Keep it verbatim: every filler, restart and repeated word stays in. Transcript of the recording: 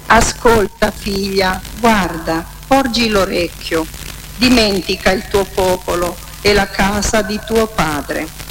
Ascolta, figlia, guarda, porgi l'orecchio, dimentica il tuo popolo e la casa di tuo padre.